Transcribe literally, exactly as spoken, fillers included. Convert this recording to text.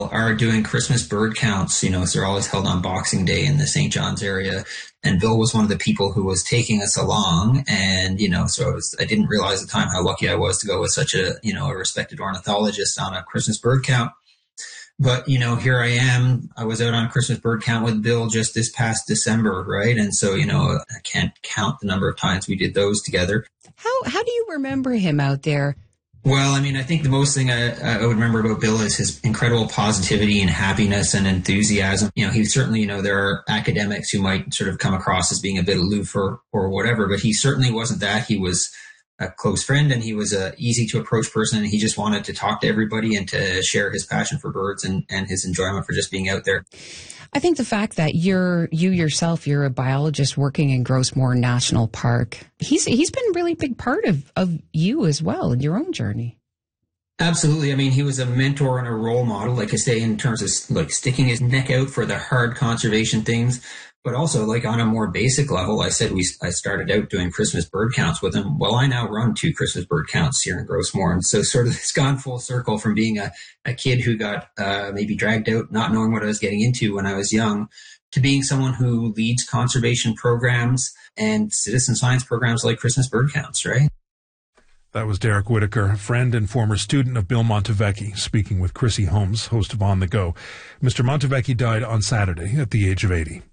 are doing Christmas bird counts. You know, so they're always held on Boxing Day in the Saint John's area. And Bill was one of the people who was taking us along. And, you know, so I, was, I didn't realize at the time how lucky I was to go with such a, you know, a respected ornithologist on a Christmas bird count. But, you know, here I am. I was out on Christmas bird count with Bill just this past December, right? And so, you know, I can't count the number of times we did those together. How how do you remember him out there? Well, I mean, I think the most thing I, I would remember about Bill is his incredible positivity and happiness and enthusiasm. You know, he certainly, you know, there are academics who might sort of come across as being a bit aloof or, or whatever, but he certainly wasn't that. He was a close friend, and he was a easy to approach person, and he just wanted to talk to everybody and to share his passion for birds and, and his enjoyment for just being out there. I think the fact that you're you yourself, you're a biologist working in Grossmoor National Park, he's he's been a really big part of, of you as well in your own journey. Absolutely. I mean, he was a mentor and a role model, like I say, in terms of like sticking his neck out for the hard conservation things. But also, like on a more basic level, I said we I started out doing Christmas bird counts with him. Well, I now run two Christmas bird counts here in Grossmoor. And so sort of it's gone full circle from being a, a kid who got uh, maybe dragged out not knowing what I was getting into when I was young to being someone who leads conservation programs and citizen science programs like Christmas bird counts, right? That was Derek Whitaker, a friend and former student of Bill Montevecchi, speaking with Chrissy Holmes, host of On the Go. Mister Montevecchi died on Saturday at the age of eighty.